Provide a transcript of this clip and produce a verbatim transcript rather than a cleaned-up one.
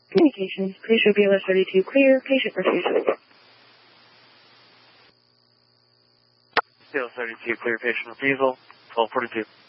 Communications, please show B L S thirty-two clear, patient refusal. B L S thirty-two clear, patient refusal, twelve forty-two.